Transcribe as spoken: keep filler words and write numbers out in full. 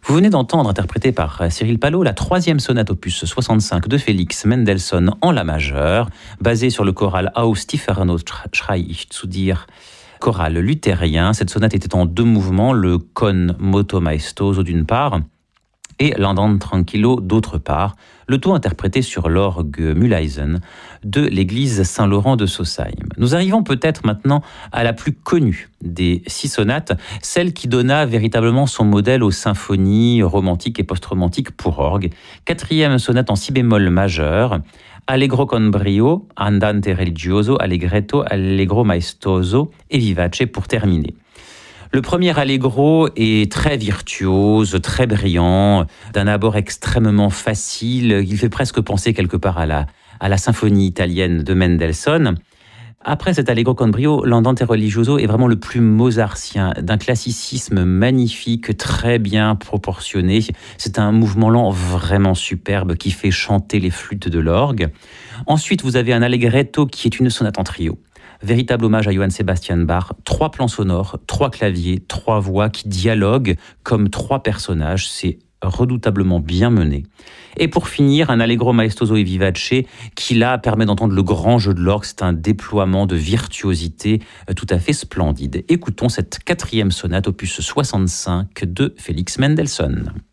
Vous venez d'entendre, interprétée par Cyril Palot, la troisième sonate opus soixante-cinq de Félix Mendelssohn en la majeure, basée sur le choral Aus tiefer Not schrei ich zu dir, chorale luthérien. Cette sonate était en deux mouvements, le con moto maestoso d'une part, et l'Andante tranquillo d'autre part, le tout interprété sur l'orgue Mühlhausen de l'église Saint-Laurent de Sausheim. Nous arrivons peut-être maintenant à la plus connue des six sonates, celle qui donna véritablement son modèle aux symphonies romantiques et post-romantiques pour orgue. Quatrième sonate en si bémol majeur, Allegro con brio, Andante religioso, Allegretto, Allegro maestoso et Vivace pour terminer. Le premier allegro est très virtuose, très brillant, d'un abord extrêmement facile. Il fait presque penser quelque part à la, à la symphonie italienne de Mendelssohn. Après cet allegro con brio, l'Andante religioso est vraiment le plus mozartien, d'un classicisme magnifique, très bien proportionné. C'est un mouvement lent vraiment superbe qui fait chanter les flûtes de l'orgue. Ensuite, vous avez un allegretto qui est une sonate en trio. Véritable hommage à Johann Sebastian Bach, trois plans sonores, trois claviers, trois voix qui dialoguent comme trois personnages, c'est redoutablement bien mené. Et pour finir, un Allegro maestoso et vivace qui là permet d'entendre le grand jeu de l'orgue, c'est un déploiement de virtuosité tout à fait splendide. Écoutons cette quatrième sonate opus soixante-cinq de Félix Mendelssohn.